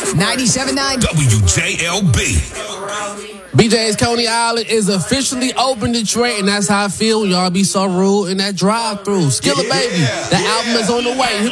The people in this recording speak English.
97.9 WJLB. BJ's Coney Island is officially open, Detroit, and that's how I feel when y'all be so rude in that drive-through. Skilla Baby, the album is on the way.